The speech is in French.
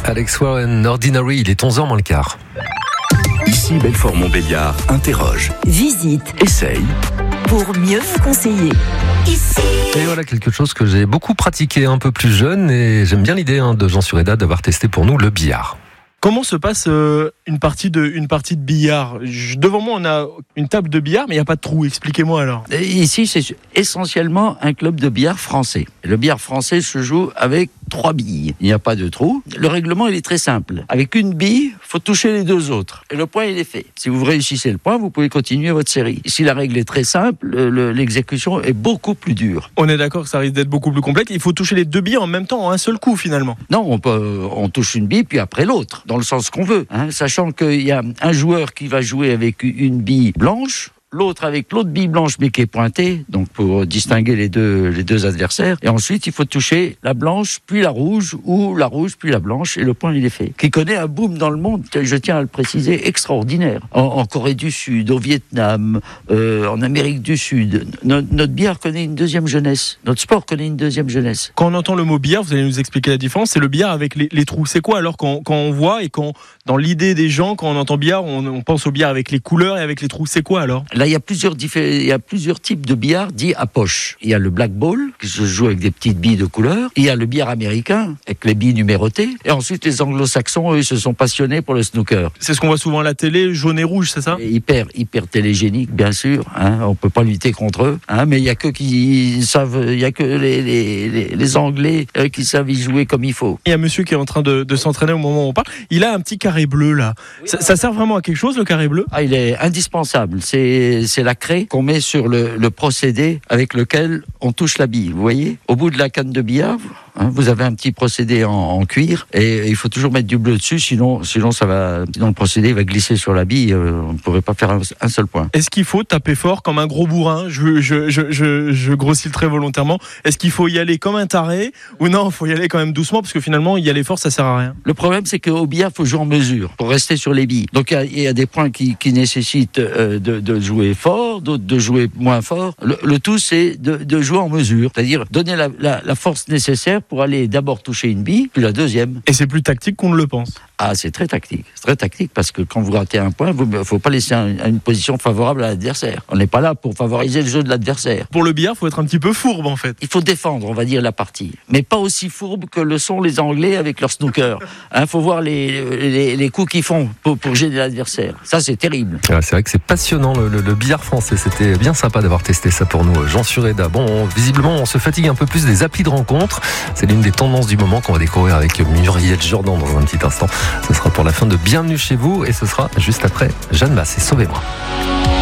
Alex Warren, Ordinary, il est 11h moins le quart. Ici Belfort-Montbéliard interroge, visite, essaye pour mieux vous conseiller. Ici. Et voilà quelque chose que j'ai beaucoup pratiqué un peu plus jeune et j'aime bien l'idée de Jean Sureda d'avoir testé pour nous le billard. Comment se passe une partie de billard ? Devant moi, on a une table de billard, mais il n'y a pas de trou. Expliquez-moi alors. Et ici, c'est essentiellement un club de billard français. Le billard français se joue avec 3 billes. Il n'y a pas de trou. Le règlement, il est très simple. Avec une bille, il faut toucher les 2 autres. Et le point, il est fait. Si vous réussissez le point, vous pouvez continuer votre série. Ici, la règle est très simple. L'exécution est beaucoup plus dure. On est d'accord que ça risque d'être beaucoup plus complexe. Il faut toucher les 2 billes en même temps, en un seul coup, finalement. Non, on touche une bille, puis après l'autre, dans le sens qu'on veut. Sachant qu'il y a un joueur qui va jouer avec une bille blanche, l'autre avec l'autre bille blanche mais qui est pointée, donc pour distinguer les deux adversaires. Et ensuite, il faut toucher la blanche, puis la rouge, ou la rouge, puis la blanche, et le point, il est fait. Qui connaît un boom dans le monde, je tiens à le préciser, extraordinaire. En Corée du Sud, au Vietnam, en Amérique du Sud. Notre billard connaît une deuxième jeunesse. Notre sport connaît une deuxième jeunesse. Quand on entend le mot billard, vous allez nous expliquer la différence, c'est le billard avec les trous. C'est quoi alors quand on voit et dans l'idée des gens, quand on entend billard, on pense au billard avec les couleurs et avec les trous. C'est quoi alors ? Là, il y a plusieurs types de billard dits à poche. Il y a le black ball, qui se joue avec des petites billes de couleur. Il y a le billard américain, avec les billes numérotées. Et ensuite, les anglo-saxons, eux, se sont passionnés pour le snooker. C'est ce qu'on voit souvent à la télé, jaune et rouge, c'est ça ? Et hyper télégénique, bien sûr. On peut pas lutter contre eux. Mais il y a que les Anglais qui savent y jouer comme il faut. Il y a un monsieur qui est en train de s'entraîner au moment où on parle. Il a un petit carré bleu, là. Ça sert vraiment à quelque chose, le carré bleu ? Il est indispensable. C'est la craie qu'on met sur le procédé avec lequel on touche la bille. Vous voyez ? Au bout de la canne de billard, vous avez un petit procédé en cuir et il faut toujours mettre du bleu dessus, sinon le procédé va glisser sur la bille. On ne pourrait pas faire un seul point. Est-ce qu'il faut taper fort comme un gros bourrin ? Je grossis très volontairement. Est-ce qu'il faut y aller comme un taré ou non, il faut y aller quand même doucement parce que finalement y aller fort ça sert à rien. Le problème c'est qu'au billard il faut jouer en mesure pour rester sur les billes. Donc il y a des points qui nécessitent de jouer fort, d'autres de jouer moins fort. Le tout c'est de jouer en mesure, c'est-à-dire donner la force nécessaire pour aller d'abord toucher une bille, puis la deuxième. Et c'est plus tactique qu'on ne le pense. C'est très tactique. C'est très tactique parce que quand vous ratez un point, il ne faut pas laisser une position favorable à l'adversaire. On n'est pas là pour favoriser le jeu de l'adversaire. Pour le billard, il faut être un petit peu fourbe en fait. Il faut défendre, on va dire, la partie. Mais pas aussi fourbe que le sont les Anglais avec leur snooker. Faut voir les coups qu'ils font pour gêner l'adversaire. Ça, c'est terrible. C'est vrai que c'est passionnant le billard français. C'était bien sympa d'avoir testé ça pour nous. Jean Sureda. Bon, visiblement, on se fatigue un peu plus des applis de rencontre. C'est l'une des tendances du moment qu'on va découvrir avec Muriel Jourdan dans un petit instant. Ce sera pour la fin de Bienvenue chez vous et ce sera juste après Jeanne Masse et Sauvez-moi.